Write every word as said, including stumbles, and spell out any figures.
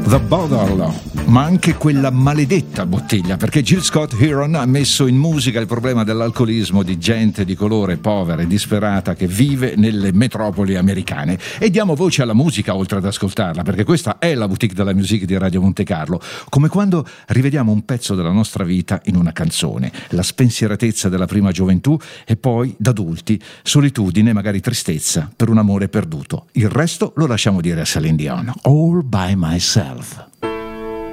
The Bottle, ma anche quella maledetta bottiglia, perché Jill Scott Heron ha messo in musica il problema dell'alcolismo di gente di colore povera e disperata che vive nelle metropoli americane. E diamo voce alla musica oltre ad ascoltarla, perché questa è la boutique della musica di Radio Monte Carlo, come quando rivediamo un pezzo della nostra vita in una canzone, la spensieratezza della prima gioventù e poi, da adulti, solitudine, magari tristezza per un amore perduto. Il resto lo lasciamo dire a Celine Dion. All by myself.